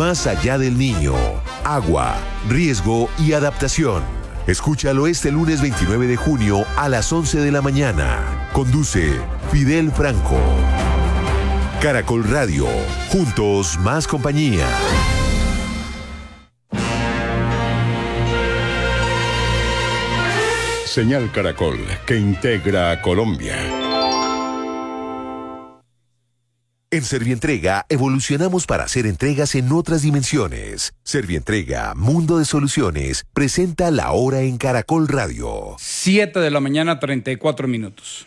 Más allá del niño, agua, riesgo y adaptación. Escúchalo este lunes 29 de junio a las 11 de la mañana. Conduce Fidel Franco. Caracol Radio. Juntos más compañía. Señal Caracol, que integra a Colombia. En Servientrega evolucionamos para hacer entregas en otras dimensiones. Servientrega, Mundo de Soluciones, presenta La Hora en Caracol Radio. 7 de la mañana, 34 minutos.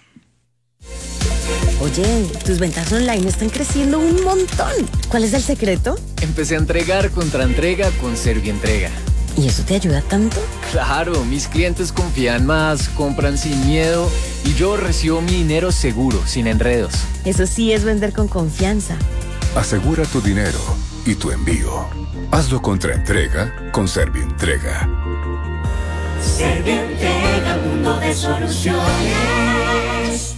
Oye, tus ventas online están creciendo un montón. ¿Cuál es el secreto? Empecé a entregar contra entrega con Servientrega. ¿Y eso te ayuda tanto? Claro, mis clientes confían más, compran sin miedo y yo recibo mi dinero seguro, sin enredos. Eso sí es vender con confianza. Asegura tu dinero y tu envío. Hazlo contra entrega con Servientrega. Servientrega, mundo de soluciones.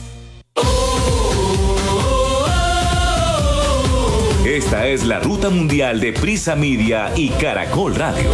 Esta es la ruta mundial de Prisa Media y Caracol Radio.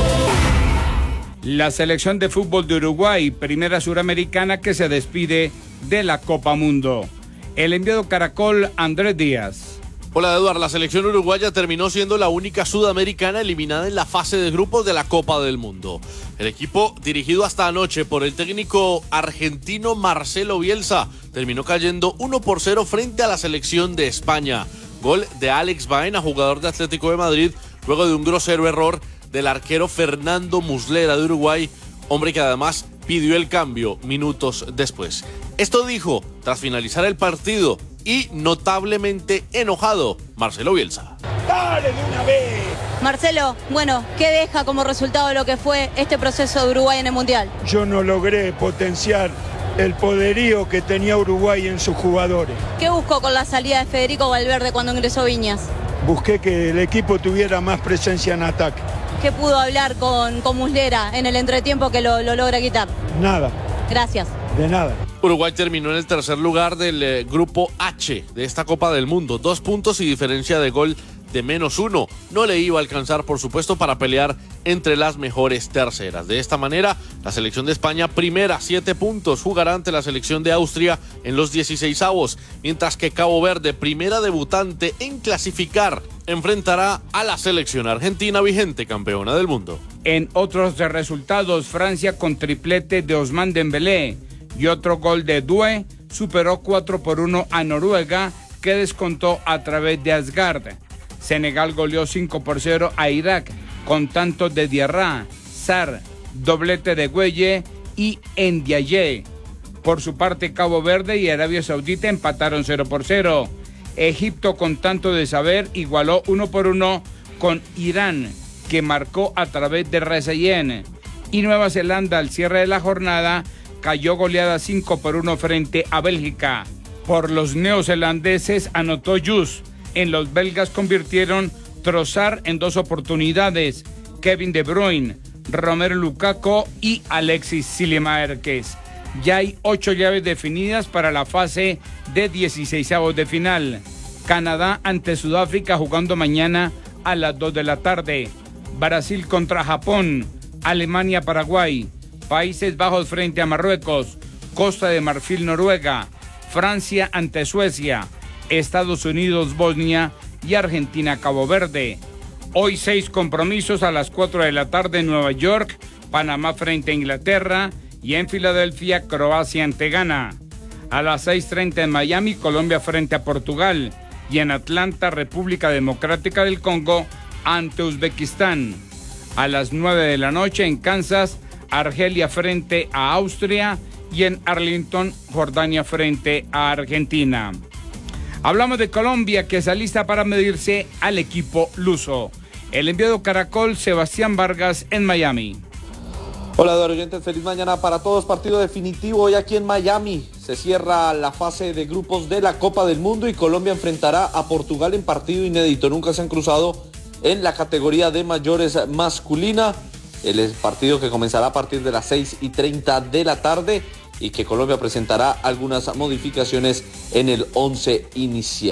La selección de fútbol de Uruguay, primera suramericana que se despide de la Copa Mundo. El enviado Caracol, Andrés Díaz. Hola Eduardo, la selección uruguaya terminó siendo la única sudamericana eliminada en la fase de grupos de la Copa del Mundo. El equipo, dirigido hasta anoche por el técnico argentino Marcelo Bielsa, terminó cayendo 1-0 frente a la selección de España. Gol de Alex Baena, jugador de Atlético de Madrid, luego de un grosero error del arquero Fernando Muslera de Uruguay, hombre que además pidió el cambio minutos después. Esto dijo tras finalizar el partido y notablemente enojado Marcelo Bielsa. ¡Dale de una vez! Marcelo, bueno, ¿qué deja como resultado de lo que fue este proceso de Uruguay en el Mundial? Yo no logré potenciar el poderío que tenía Uruguay en sus jugadores. ¿Qué buscó con la salida de Federico Valverde cuando ingresó Viñas? Busqué que el equipo tuviera más presencia en ataque. ¿Qué pudo hablar con Muslera en el entretiempo que lo logra quitar? Nada. Gracias. De nada. Uruguay terminó en el tercer lugar del grupo H de esta Copa del Mundo. 2 puntos y diferencia de gol de -1. No le iba a alcanzar, por supuesto, para pelear entre las mejores terceras. De esta manera, la selección de España, primera, 7 puntos, jugará ante la selección de Austria en los 16avos, mientras que Cabo Verde, primera debutante en clasificar, enfrentará a la selección argentina, vigente campeona del mundo. En otros resultados, Francia con triplete de Ousmane Dembélé y otro gol de Doué superó 4-1 a Noruega, que descontó a través de Asgard. Senegal goleó 5-0 a Irak con tantos de Diarra, Sarr, doblete de Güelle y Ndiaye. Por su parte, Cabo Verde y Arabia Saudita empataron 0-0. Egipto con tanto de Saber igualó 1-1 con Irán, que marcó a través de Rezayen. Y Nueva Zelanda al cierre de la jornada cayó goleada 5-1 frente a Bélgica. Por los neozelandeses anotó Jus. En los belgas convirtieron Trossard en 2 oportunidades, Kevin De Bruyne, Romelu Lukaku y Alexis Silimaerkes. Ya hay 8 llaves definidas para la fase de 16avos de final. Canadá ante Sudáfrica jugando mañana a las 2 de la tarde. Brasil contra Japón, Alemania-Paraguay, Países Bajos frente a Marruecos, Costa de Marfil, Noruega, Francia ante Suecia, Estados Unidos, Bosnia y Argentina, Cabo Verde. Hoy 6 compromisos a las 4 de la tarde en Nueva York, Panamá frente a Inglaterra y en Filadelfia, Croacia ante Ghana. A las 6:30 en Miami, Colombia frente a Portugal y en Atlanta, República Democrática del Congo ante Uzbekistán. A las 9 de la noche en Kansas, Argelia frente a Austria y en Arlington, Jordania frente a Argentina. Hablamos de Colombia, que se alista para medirse al equipo luso. El enviado Caracol, Sebastián Vargas, en Miami. Hola Eduardo oyentes, feliz mañana para todos. Partido definitivo hoy aquí en Miami. Se cierra la fase de grupos de la Copa del Mundo y Colombia enfrentará a Portugal en partido inédito. Nunca se han cruzado en la categoría de mayores masculina. El partido que comenzará a partir de las 6:30 de la tarde y que Colombia presentará algunas modificaciones en el 11 inicial.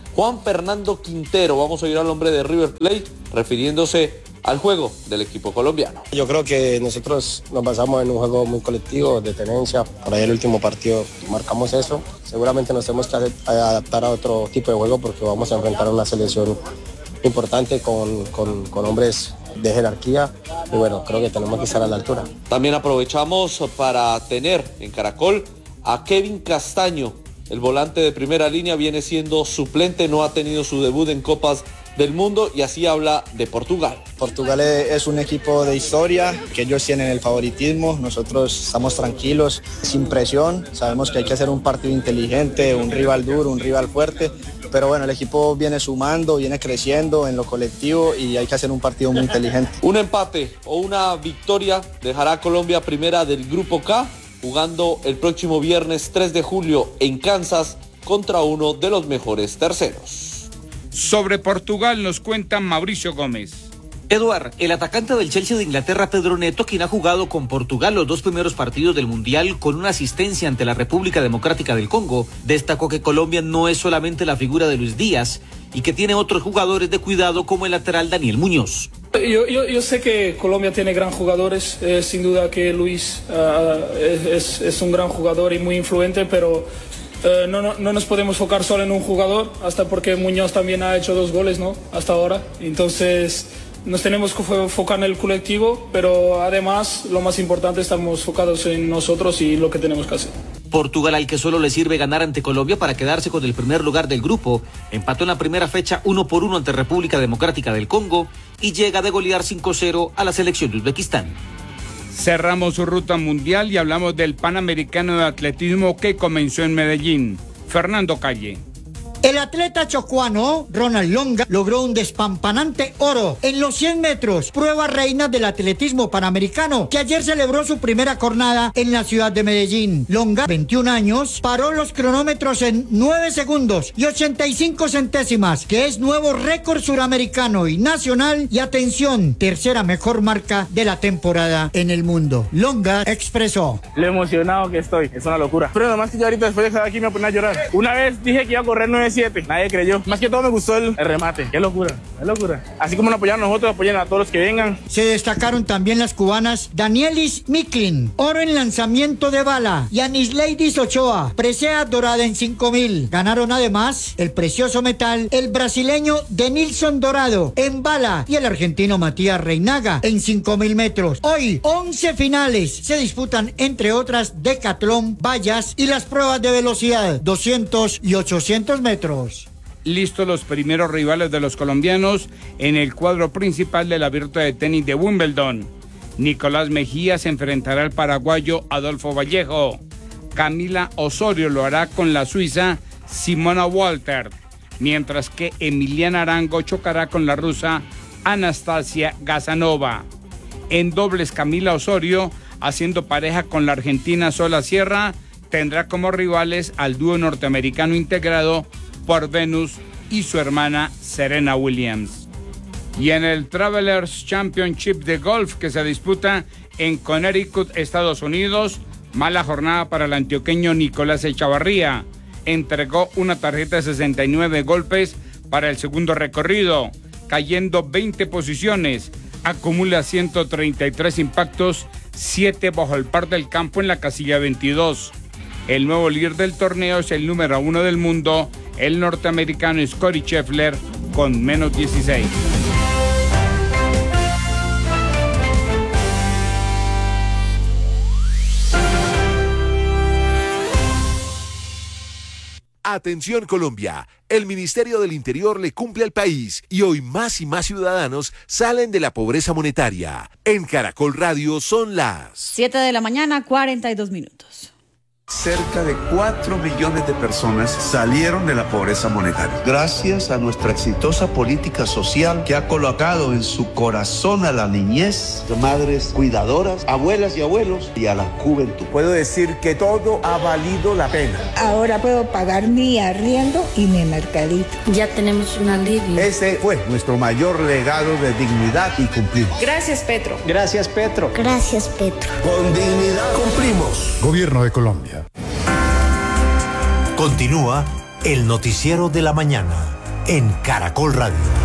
Juan Fernando Quintero. Vamos a oír al hombre de River Plate refiriéndose al juego del equipo colombiano. Yo creo que nosotros nos basamos en un juego muy colectivo, de tenencia. Por ahí el último partido marcamos eso. Seguramente nos tenemos que adaptar a otro tipo de juego porque vamos a enfrentar a una selección importante con hombres de jerarquía y bueno, creo que tenemos que estar a la altura. También aprovechamos para tener en Caracol a Kevin Castaño. El volante de primera línea viene siendo suplente, no ha tenido su debut en Copas del Mundo y así habla de Portugal. Portugal es un equipo de historia, que ellos tienen el favoritismo, nosotros estamos tranquilos, sin presión, sabemos que hay que hacer un partido inteligente, un rival duro, un rival fuerte, pero bueno, el equipo viene sumando, viene creciendo en lo colectivo y hay que hacer un partido muy inteligente. Un empate o una victoria dejará a Colombia primera del Grupo K, jugando el próximo viernes 3 de julio en Kansas contra uno de los mejores terceros. Sobre Portugal nos cuenta Mauricio Gómez. Eduard, el atacante del Chelsea de Inglaterra, Pedro Neto, quien ha jugado con Portugal los 2 primeros partidos del Mundial con una asistencia ante la República Democrática del Congo, destacó que Colombia no es solamente la figura de Luis Díaz y que tiene otros jugadores de cuidado como el lateral Daniel Muñoz. Yo sé que Colombia tiene gran jugadores, sin duda que Luis es un gran jugador y muy influente, pero no nos podemos enfocar solo en un jugador, hasta porque Muñoz también ha hecho 2 goles, ¿no? Hasta ahora, entonces nos tenemos que enfocar en el colectivo, pero además lo más importante, estamos enfocados en nosotros y lo que tenemos que hacer. Portugal, al que solo le sirve ganar ante Colombia para quedarse con el primer lugar del grupo, empató en la primera fecha 1-1 ante República Democrática del Congo y llega de golear 5-0 a la selección de Uzbekistán. Cerramos su ruta mundial y hablamos del Panamericano de Atletismo que comenzó en Medellín. Fernando Calle. El atleta chocuano Ronald Longa logró un despampanante oro en los 100 metros, prueba reina del atletismo panamericano, que ayer celebró su primera jornada en la ciudad de Medellín. Longa, 21 años, paró los cronómetros en 9 segundos y 85 centésimas, que es nuevo récord suramericano y nacional y, atención, tercera mejor marca de la temporada en el mundo. Longa expresó: lo emocionado que estoy, es una locura. Pero nomás que yo ahorita después de estar aquí me voy a llorar. Una vez dije que iba a correr 9.7, nadie creyó. Más que todo me gustó el remate. Qué locura, es locura. Así como nos apoyaron nosotros, apoyan a todos los que vengan. Se destacaron también las cubanas Danielis Miklin, oro en lanzamiento de bala, y Anisleidis Ochoa, presea dorada en 5.000. Ganaron además el precioso metal el brasileño Denilson Dorado en bala y el argentino Matías Reinaga en 5.000 metros. Hoy 11 finales se disputan, entre otras decatlón, vallas y las pruebas de velocidad 200 y 800 metros. Listos los primeros rivales de los colombianos en el cuadro principal de la abierto de tenis de Wimbledon. Nicolás Mejía se enfrentará al paraguayo Adolfo Vallejo. Camila Osorio lo hará con la suiza Simona Walter, mientras que Emiliana Arango chocará con la rusa Anastasia Gazanova. En dobles, Camila Osorio, haciendo pareja con la argentina Sola Sierra, tendrá como rivales al dúo norteamericano integrado por Venus y su hermana Serena Williams. Y en el Travelers Championship de golf que se disputa en Connecticut, Estados Unidos, mala jornada para el antioqueño Nicolás Echavarría. Entregó una tarjeta de 69 golpes para el segundo recorrido, cayendo 20 posiciones. Acumula 133 impactos, 7 bajo el par del campo en la casilla 22. El nuevo líder del torneo es el número 1 del mundo, el norteamericano Scottie Scheffler, con menos 16. Atención Colombia, el Ministerio del Interior le cumple al país y hoy más y más ciudadanos salen de la pobreza monetaria. En Caracol Radio son las 7:42 a.m. Cerca de 4 millones de personas salieron de la pobreza monetaria. Gracias a nuestra exitosa política social que ha colocado en su corazón a la niñez, madres cuidadoras, abuelas y abuelos y a la juventud. Puedo decir que todo ha valido la pena. Ahora puedo pagar mi arriendo y mi mercadito. Ya tenemos un alivio. Ese fue nuestro mayor legado de dignidad y cumplimos. Gracias, Petro. Gracias, Petro. Gracias, Petro. Con dignidad cumplimos. Gobierno de Colombia. Continúa el noticiero de la mañana. en Caracol Radio.